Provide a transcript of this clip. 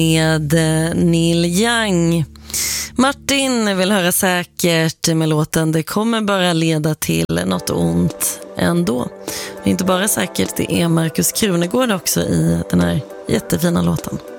med Neil Young. Martin vill höra säkert med låten Det kommer bara leda till något ont ändå. Det är inte bara säkert, det är Markus Krunegård också i den här jättefina låten.